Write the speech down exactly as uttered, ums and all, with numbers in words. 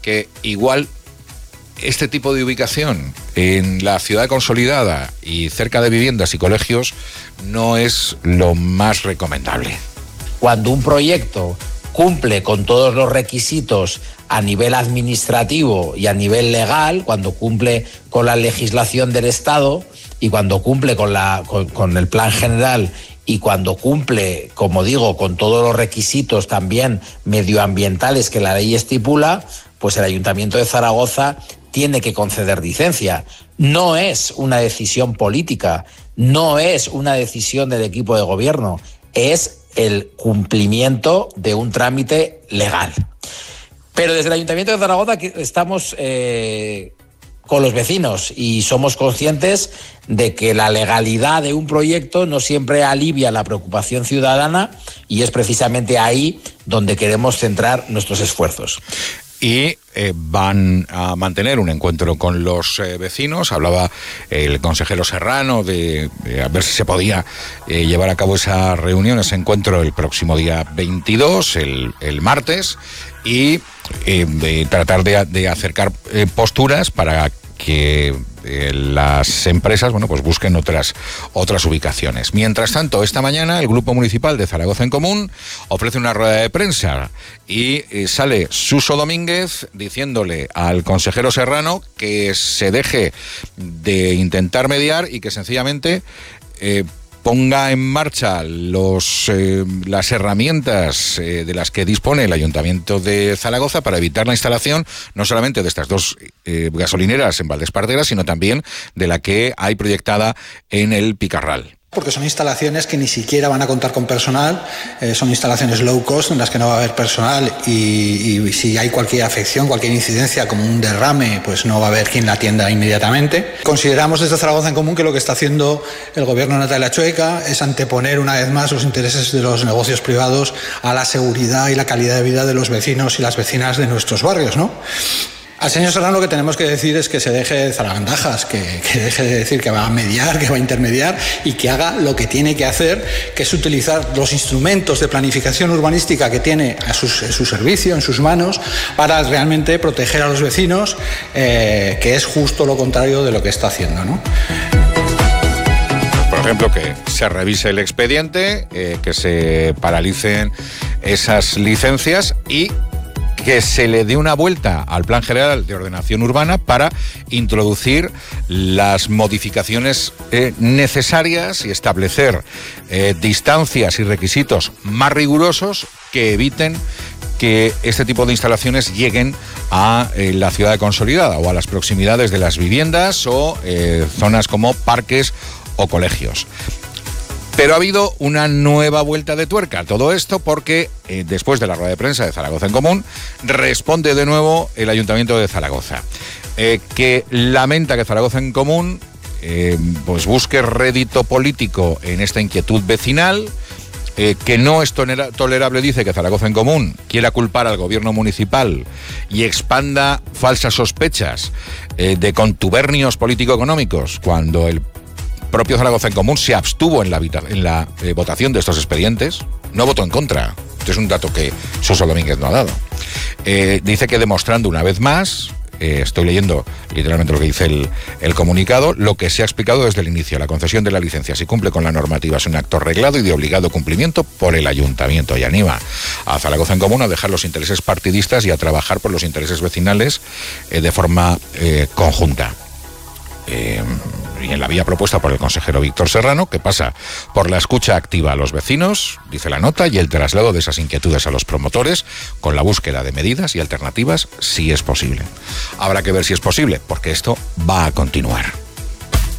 que igual este tipo de ubicación en la ciudad consolidada y cerca de viviendas y colegios no es lo más recomendable. Cuando un proyecto cumple con todos los requisitos a nivel administrativo y a nivel legal, cuando cumple con la legislación del Estado y cuando cumple con, la, con, con el plan general y cuando cumple, como digo, con todos los requisitos también medioambientales que la ley estipula, pues el Ayuntamiento de Zaragoza tiene que conceder licencia. No es una decisión política, no es una decisión del equipo de gobierno, es el cumplimiento de un trámite legal. Pero desde el Ayuntamiento de Zaragoza estamos eh, con los vecinos y somos conscientes de que la legalidad de un proyecto no siempre alivia la preocupación ciudadana y es precisamente ahí donde queremos centrar nuestros esfuerzos. Y eh, van a mantener un encuentro con los eh, vecinos. Hablaba el consejero Serrano de, de a ver si se podía eh, llevar a cabo esa reunión, ese encuentro el próximo día veintidós, el, el martes, y eh, de tratar de, de acercar eh, posturas para que eh, las empresas, bueno, pues busquen otras otras ubicaciones. Mientras tanto, esta mañana el Grupo Municipal de Zaragoza en Común ofrece una rueda de prensa y eh, sale Suso Domínguez diciéndole al consejero Serrano que se deje de intentar mediar y que sencillamente eh, ponga en marcha los, eh, las herramientas eh, de las que dispone el Ayuntamiento de Zaragoza para evitar la instalación no solamente de estas dos eh, gasolineras en Valdespartera, sino también de la que hay proyectada en el Picarral. Porque son instalaciones que ni siquiera van a contar con personal, eh, son instalaciones low cost en las que no va a haber personal y, y si hay cualquier afección, cualquier incidencia como un derrame, pues no va a haber quien la atienda inmediatamente. Consideramos desde Zaragoza en Común que lo que está haciendo el gobierno de Natalia Chueca es anteponer una vez más los intereses de los negocios privados a la seguridad y la calidad de vida de los vecinos y las vecinas de nuestros barrios, ¿no? Al señor Serrano lo que tenemos que decir es que se deje de zaragandajas, que, que deje de decir que va a mediar, que va a intermediar y que haga lo que tiene que hacer, que es utilizar los instrumentos de planificación urbanística que tiene a, sus, a su servicio, en sus manos, para realmente proteger a los vecinos, eh, que es justo lo contrario de lo que está haciendo, ¿no? Por ejemplo, que se revise el expediente, eh, que se paralicen esas licencias y que se le dé una vuelta al Plan General de Ordenación Urbana para introducir las modificaciones eh, necesarias y establecer eh, distancias y requisitos más rigurosos que eviten que este tipo de instalaciones lleguen a eh, la ciudad consolidada o a las proximidades de las viviendas o eh, zonas como parques o colegios. Pero ha habido una nueva vuelta de tuerca a todo esto porque eh, después de la rueda de prensa de Zaragoza en Común responde de nuevo el Ayuntamiento de Zaragoza, eh, que lamenta que Zaragoza en Común eh, pues busque rédito político en esta inquietud vecinal, eh, que no es tolera- tolerable, dice, que Zaragoza en Común quiera culpar al gobierno municipal y expanda falsas sospechas eh, de contubernios político-económicos cuando el propio Zaragoza en Común se abstuvo en la, en la eh, votación de estos expedientes, no votó en contra. Este es un dato que Suso Domínguez no ha dado. Eh, dice que demostrando una vez más, eh, estoy leyendo literalmente lo que dice el, el comunicado, lo que se ha explicado desde el inicio, la concesión de la licencia, si cumple con la normativa, es un acto reglado y de obligado cumplimiento por el Ayuntamiento, y anima a Zaragoza en Común a dejar los intereses partidistas y a trabajar por los intereses vecinales eh, de forma eh, conjunta. Eh, y en la vía propuesta por el consejero Víctor Serrano, que pasa por la escucha activa a los vecinos, dice la nota, y el traslado de esas inquietudes a los promotores, con la búsqueda de medidas y alternativas si es posible. Habrá que ver si es posible, porque esto va a continuar.